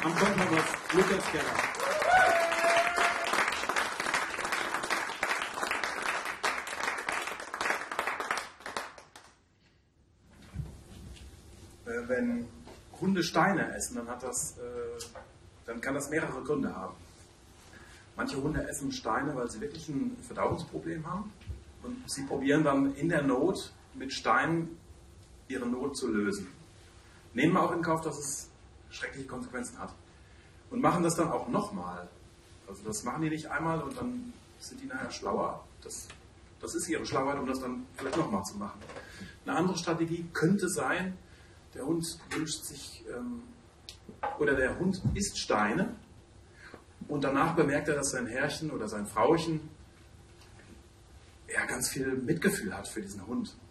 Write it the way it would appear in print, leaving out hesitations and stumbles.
am Krankenhaus Lukas Keller. Wenn Hunde Steine essen, dann kann das mehrere Gründe haben. Manche Hunde essen Steine, weil sie wirklich ein Verdauungsproblem haben und sie probieren dann in der Not mit Steinen ihre Not zu lösen. Nehmen auch in Kauf, dass es schreckliche Konsequenzen hat und machen das dann auch nochmal. Also das machen die nicht einmal und dann sind die nachher schlauer. Das ist ihre Schlauheit, um das dann vielleicht nochmal zu machen. Eine andere Strategie könnte sein, der Hund wünscht sich, oder der Hund isst Steine und danach bemerkt er, dass sein Herrchen oder sein Frauchen ganz viel Mitgefühl hat für diesen Hund.